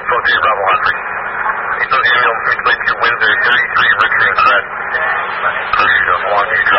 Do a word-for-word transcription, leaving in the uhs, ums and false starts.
twelve J Bravo Huntry. Eight those aerial three twenty-two winds are thirty-three Richard and Crest. Per usual, long